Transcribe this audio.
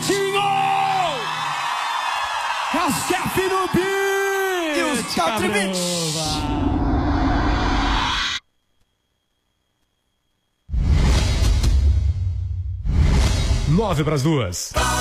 Vitinho! Rascaf no beat! E os Country Beats! 9 para as 2.